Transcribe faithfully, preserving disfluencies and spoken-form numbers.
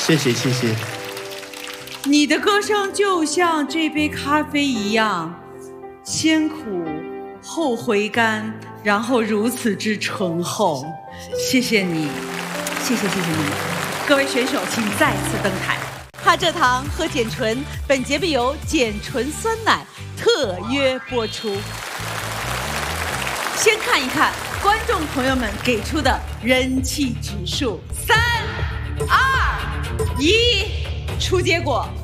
谢谢谢谢。 你的歌声就像这杯咖啡一样，先苦后回甘，然后如此之醇厚。谢谢你，谢谢谢谢你。各位选手，请再次登台。哈蔗糖喝碱醇，本节目由碱醇酸奶特约播出。先看一看观众朋友们给出的人气指数，三、二、一，出结果。